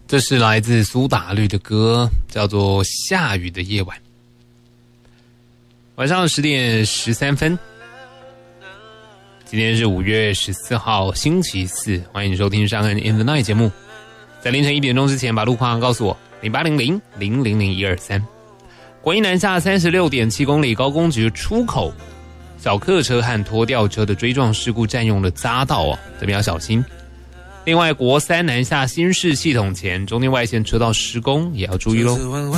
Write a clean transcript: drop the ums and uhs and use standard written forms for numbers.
这是来自苏打绿的歌，叫做《下雨的夜晚》。晚上10点13分，今天是5月14号，星期四，欢迎收听上岸 In the Night 节目。在凌晨1点钟之前，把路况告诉我0800-000-123。国一南下36.7公里，高公局出口，小客车和拖吊车的追撞事故占用了匝道啊，这边要小心。另外，国三南下新市系统前，中间外线车道施工也要注意咯。